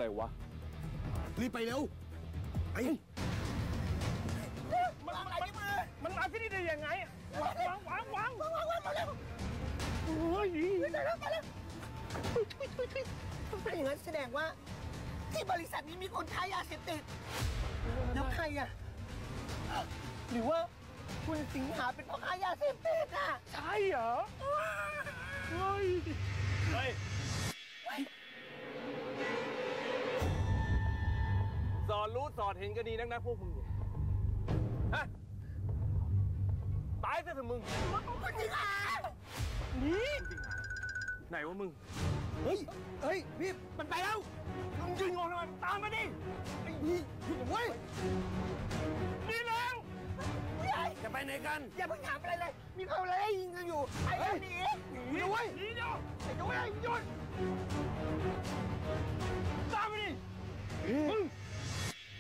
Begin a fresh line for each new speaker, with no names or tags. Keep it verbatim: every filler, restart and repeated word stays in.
วะรีบไปเร็วไอ้
มันอะไรที่มือมันมาที่นี่ได้ยังไงวางวางวางวางวางวางมาเร็วโอ้ยมาแล้วมาแล้วถ้าอย่างนั้นแสดงว่าที่บริษัทนี้มีคนค้ายาเสพติดแล้วใครอ่ะหรือว่าคุณสิงหาเป็นพ่อค้ายาเสพติดอ่ะใช่เหรอเฮ้ยเฮ้ย
สอนรู้สอนเห็นก็ดีนักนะพวกมึงเนี่ยฮะตายซะเถอะมึง
คุณสิงหานี่
ไหนวะมึง
เฮ้ยเฮ้ยพี่มันไปแล้วมึงยืนงงทำไมตามมาดิไอ้พี่หยุดเว้ยนี่แล้ว
จะไปไหนกัน
อย่าเพิ่งถามอะไรเลยมีเขาอะไรยิงกันอยู่ไอ้หนีหนีด้วยหนีเดียวไอ้ด้วยหยุดตามไป